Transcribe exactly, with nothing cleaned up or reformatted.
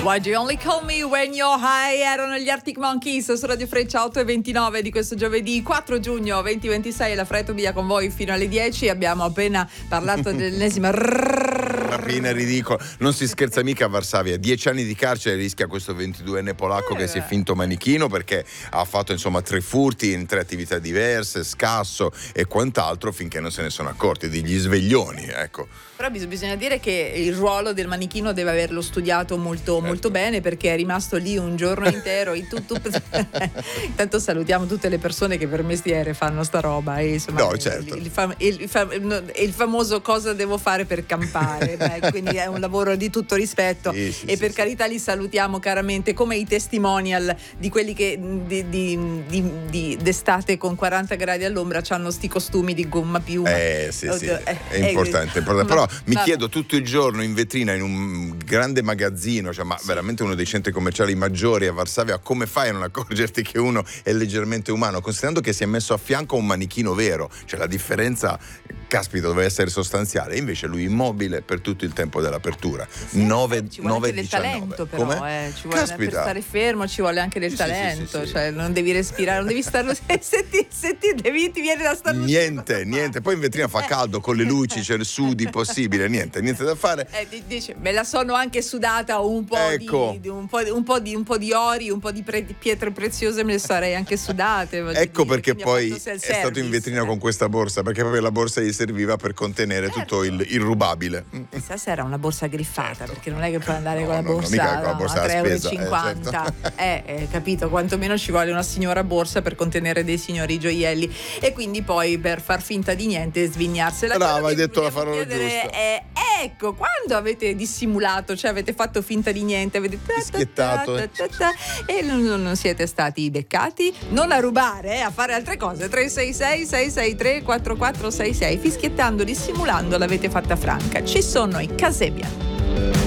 Why'd you only call me when you're high? Erano gli Arctic Monkeys su Radio Freccia, otto e ventinove di questo giovedì quattro giugno duemilaventisei. La Fred Tobia con voi fino alle dieci. Abbiamo appena parlato dell'ennesima rapina ridicolo. Non si scherza mica a Varsavia. Dieci anni di carcere rischia questo ventiduenne polacco eh, che si è finto manichino perché ha fatto insomma tre furti in tre attività diverse, scasso e quant'altro, finché non se ne sono accorti, degli sveglioni, ecco. Però bisogna dire che il ruolo del manichino deve averlo studiato molto, certo. molto bene, perché è rimasto lì un giorno intero. in tutto... Intanto salutiamo tutte le persone che per mestiere fanno sta roba. E, insomma, no, certo. il, il, fam- il, fam- il famoso cosa devo fare per campare. Beh, quindi è un lavoro di tutto rispetto. Sì, sì, e sì, per sì. carità li salutiamo caramente come i testimonial di quelli che di, di, di, di d'estate con quaranta gradi all'ombra hanno sti costumi di gomma piuma. Eh sì, sì, è, è importante, è importante. Però mi Vabbè. chiedo tutto il giorno in vetrina in un grande magazzino, cioè, ma sì. veramente uno dei centri commerciali maggiori a Varsavia, come fai a non accorgerti che uno è leggermente umano, considerando che si è messo a fianco a un manichino vero, cioè la differenza, caspita, doveva essere sostanziale, invece lui immobile per tutto il tempo dell'apertura. Sì, nove, ci vuole nove, anche del diciannove. talento però, eh. ci vuole Caspita. per stare fermo ci vuole anche del sì, talento, sì, sì, cioè sì. non devi respirare, non devi stare se ti, se ti devi ti viene da stare niente, niente, poi in vetrina fa caldo con le luci, c'è il sudi possibile, niente, niente da fare. Eh, dice, me la sono anche sudata un po' ecco. di, di un po', un po' di un po' di ori, un po' di, pre, di pietre preziose me le sarei anche sudate. Ecco dire. perché Quindi poi è service, stato in vetrina eh. con questa borsa, perché proprio la borsa gli serviva per contenere certo. tutto il, il rubabile. Chissà se era una borsa griffata, certo. perché non è che puoi andare no, con la no, borsa, no, con la borsa a tre euro e cinquanta. Eh, certo. eh, eh, capito, quantomeno ci vuole una signora borsa per contenere dei signori gioielli, e quindi poi per far finta di niente svignarsela. Brava, hai detto la parola giusta. È, ecco, quando avete dissimulato, cioè avete fatto finta di niente, avete fischiettato ta, ta, ta, ta, e non, non siete stati beccati, non a rubare, eh, a fare altre cose. Tre sei sei sei sei tre quattro quattro sei sei, fischiettando, dissimulando, l'avete fatta franca. Ci sono i Kasebian.